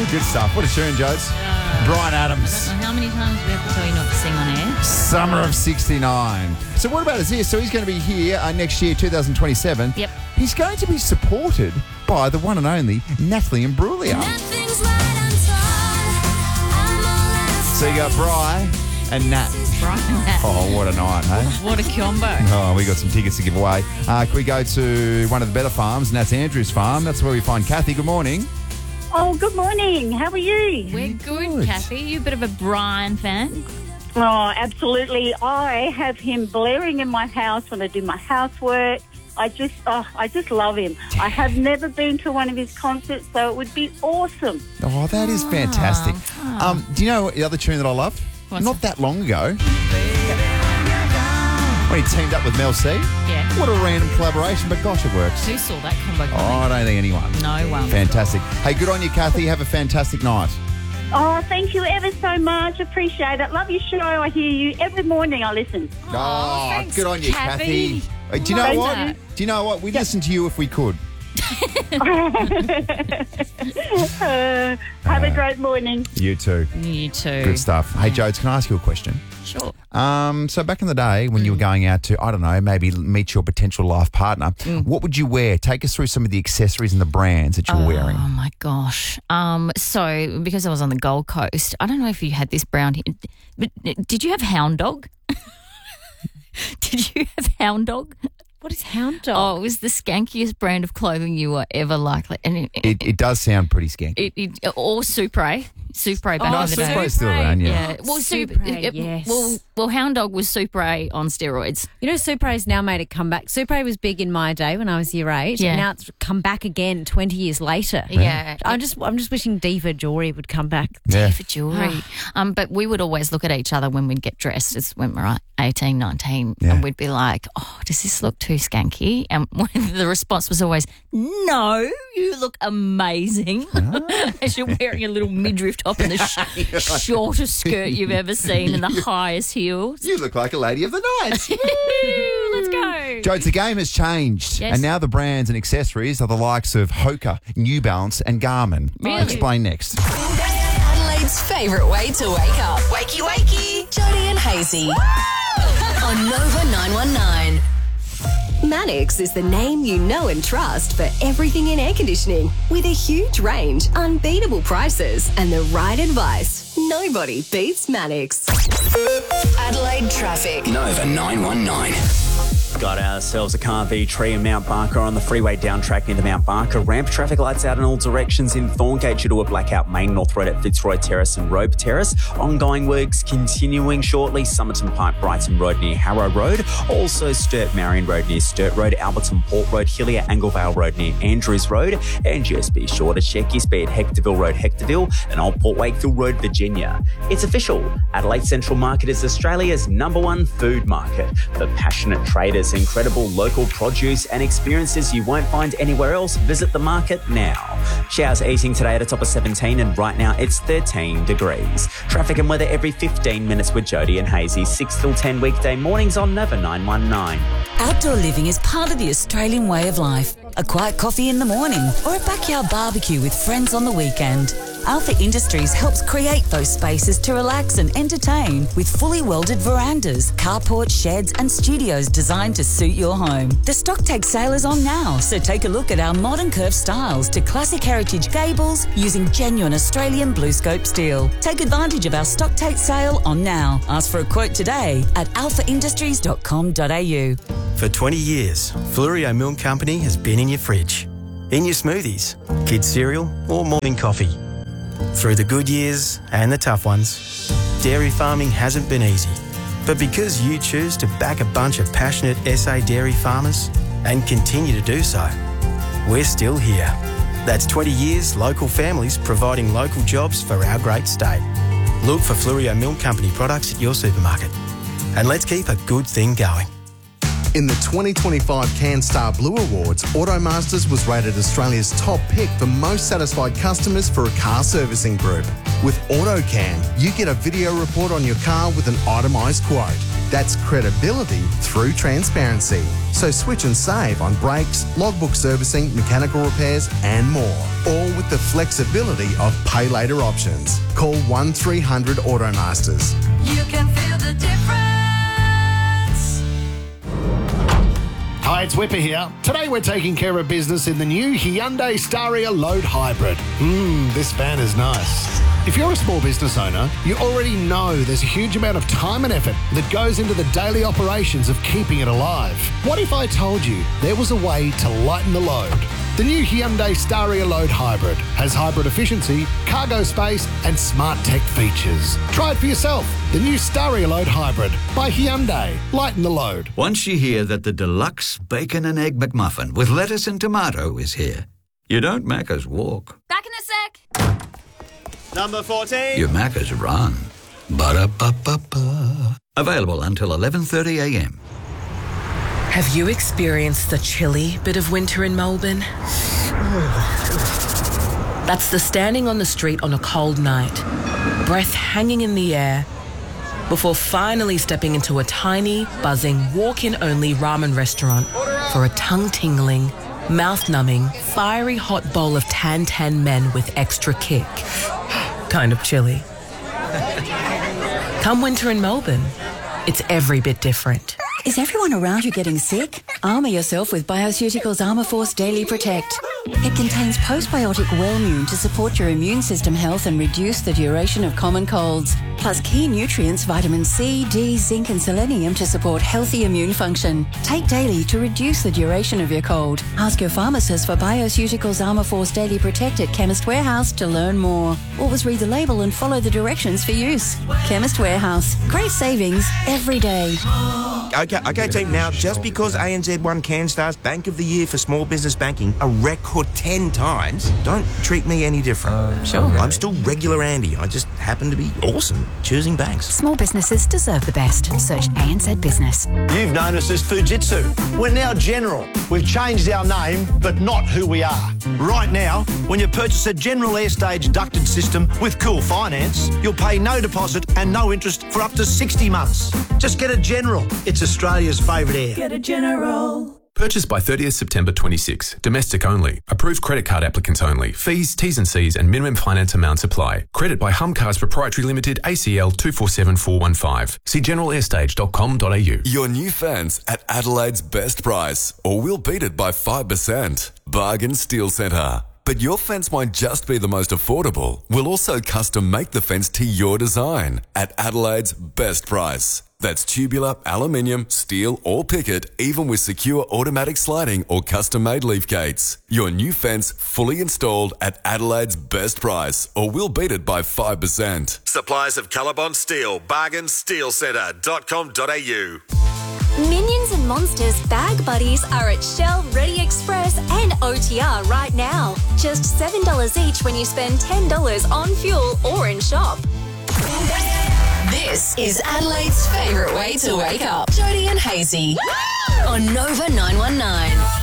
Good stuff. What a tune, Jodes. Bryan Adams. I don't know how many times we have to tell you not to sing on air. Summer of 69. So what about us here? So he's going to be here next year, 2027. Yep. He's going to be supported by the one and only Natalie Imbruglia. So you got Bri and Nat. Brian and Nat. Oh, what a night, hey? What a combo. Oh, we got some tickets to give away. Can we go to one of the better farms, and that's Andrew's farm. That's where we find Kathy. Good morning. Oh, good morning. How are you? We're good, Kathy. You a bit of a Brian fan? Oh, absolutely. I have him blaring in my house when I do my housework. I just love him. I have never been to one of his concerts, so it would be awesome. Oh, that is fantastic. Do you know the other tune that I love? What's Not that long ago. When he teamed up with Mel C. Yeah. What a random collaboration, but gosh, it works. Who saw that combo coming? Oh, I don't think anyone. No one. Fantastic. Hey, good on you, Kathy. Have a fantastic night. Oh, thank you ever so much. Appreciate it. Love your show. I hear you every morning. I listen. Oh, thanks, good on you, Kathy. Kathy. Do you know Thank what? you. Do you know what? We'd listen to you if we could. Have a great morning. You too. You too. Good stuff. Hey, Jodes, can I ask you a question? Sure. So back in the day when you were going out to, I don't know, maybe meet your potential life partner, what would you wear? Take us through some of the accessories and the brands that you're wearing. Oh, my gosh. So, because I was on the Gold Coast, I don't know if you had this brown here, but did you have Hound Dog? Did you have Hound Dog? What is Hound Dog? Oh, it was the skankiest brand of clothing you were ever likely. And It does sound pretty skanky. or Supre. Supre back No, in the day. Supre's still around, yeah. Well, Supre, yes. Well, Hound Dog was Supre on steroids. You know, Supre's now made a comeback. Supre was big in my day when I was year 8. Yeah. And now it's come back again 20 years later. Yeah. I'm just wishing Diva Jewelry would come back. Yeah. For jewellery. But we would always look at each other when we'd get dressed as when we were 18, 19, Yeah. and we'd be like, oh, does this look too skanky? And the response was always, no, you look amazing. As you're wearing a little midriff top and the shortest skirt you've ever seen and the highest heels. You look like a lady of the night. Let's go. Jodes, the game has changed. Yes. And now the brands and accessories are the likes of Hoka, New Balance and Garmin. Really? Explain next. Adelaide's favourite way to wake up. Wakey, wakey. Jody and Hazy. On Nova 919. Mannix is the name you know and trust for everything in air conditioning. With a huge range, unbeatable prices, and the right advice. Nobody beats Mannix. Adelaide traffic. Nova 919. Got ourselves a car v tree in Mount Barker on the freeway down track into Mount Barker. Ramp traffic lights out in all directions in Thorngate due to a blackout main North Road at Fitzroy Terrace and Robe Terrace. Ongoing works continuing shortly. Somerton Pike, Brighton Road near Harrow Road. Also Sturt Marion Road near Sturt Road, Alberton Port Road, Hillier Anglevale Road near Andrews Road. And just be sure to check your speed. Hectorville Road, Hectorville and Old Port Wakefield Road, Virginia. It's official. Adelaide Central Market is Australia's #1 food market. For passionate traders, incredible local produce and experiences you won't find anywhere else. Visit the market now. Showers easing today at a top of 17 and right now it's 13 degrees. Traffic and weather every 15 minutes with Jody and Hazy. 6 till 10 weekday mornings on Nova 919. Outdoor living is part of the Australian way of life. A quiet coffee in the morning or a backyard barbecue with friends on the weekend. Alpha Industries helps create those spaces to relax and entertain with fully welded verandas, carports, sheds and studios designed to suit your home. The stock take sale is on now, so take a look at our modern curved styles to classic heritage gables using genuine Australian BlueScope steel. Take advantage of our stock take sale on now. Ask for a quote today at alphaindustries.com.au. For 20 years, Flurio Milk Company has been in your fridge, in your smoothies, kids' cereal or morning coffee. Through the good years and the tough ones, dairy farming hasn't been easy. But because you choose to back a bunch of passionate SA dairy farmers and continue to do so, we're still here. That's 20 years local families providing local jobs for our great state. Look for Flurio Milk Company products at your supermarket. And let's keep a good thing going. In the 2025 CanStar Blue Awards, Automasters was rated Australia's top pick for most satisfied customers for a car servicing group. With AutoCam, you get a video report on your car with an itemised quote. That's credibility through transparency. So switch and save on brakes, logbook servicing, mechanical repairs and more. All with the flexibility of pay later options. Call 1300 AutoMasters. You can feel the difference. Hi, it's Whipper here. Today we're taking care of business in the new Hyundai Staria Load Hybrid. This van is nice. If you're a small business owner, you already know there's a huge amount of time and effort that goes into the daily operations of keeping it alive. What if I told you there was a way to lighten the load? The new Hyundai Staria Load Hybrid has hybrid efficiency, cargo space and smart tech features. Try it for yourself. The new Staria Load Hybrid by Hyundai. Lighten the load. Once you hear that the deluxe bacon and egg McMuffin with lettuce and tomato is here, you don't Macca's walk. Back in a sec. Number 14. You Macca's run. Ba-da-ba-ba-ba. Available until 11:30 a.m. Have you experienced the chilly bit of winter in Melbourne? That's the standing on the street on a cold night, breath hanging in the air, before finally stepping into a tiny, buzzing, walk-in-only ramen restaurant for a tongue-tingling, mouth-numbing, fiery hot bowl of tan men with extra kick. Kind of chilly. Come winter in Melbourne, it's every bit different. Is everyone around you getting sick? Armour yourself with Bioceuticals Armour Force Daily Protect. It contains postbiotic Wellmune to support your immune system health and reduce the duration of common colds. Plus key nutrients vitamin C, D, zinc and selenium to support healthy immune function. Take daily to reduce the duration of your cold. Ask your pharmacist for Bioceuticals Armour Force Daily Protect at Chemist Warehouse to learn more. Always read the label and follow the directions for use. Chemist Warehouse. Great savings every day. Okay, team. Now, just because ANZ won CanStar's Bank of the Year for Small Business Banking a record 10 times, don't treat me any different. Sure. I'm still regular Andy. I just happen to be awesome choosing banks. Small businesses deserve the best. Search ANZ Business. You've known us as Fujitsu. We're now General. We've changed our name, but not who we are. Right now, when you purchase a General Airstage ducted system with Cool Finance, you'll pay no deposit and no interest for up to 60 months. Just get a General. It's Australia's favourite air. Get a General. Purchase by 30th September 26. Domestic only. Approved credit card applicants only. Fees, T's and C's and minimum finance amounts apply. Credit by Humcars Proprietary Limited, ACL 247415. See generalairstage.com.au. Your new fence at Adelaide's best price, or we'll beat it by 5%. Bargain Steel Centre. But your fence won't just be the most affordable. We'll also custom make the fence to your design at Adelaide's best price. That's tubular, aluminium, steel or picket, even with secure automatic sliding or custom-made leaf gates. Your new fence fully installed at Adelaide's best price, or we'll beat it by 5%. Suppliers of Colorbond Steel, bargainsteelcentre.com.au. Minions and Monsters Bag Buddies are at Shell, Ready Express and OTR right now. Just $7 each when you spend $10 on fuel or in shop. This is Adelaide's favourite way to wake up. Jody and Hazy on Nova 919.